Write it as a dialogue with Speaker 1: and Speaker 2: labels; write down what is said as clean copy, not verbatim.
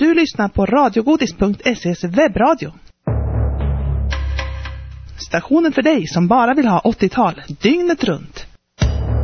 Speaker 1: Du lyssnar på radiogodis.se:s webbradio. Stationen för dig som bara vill ha 80-tal dygnet runt.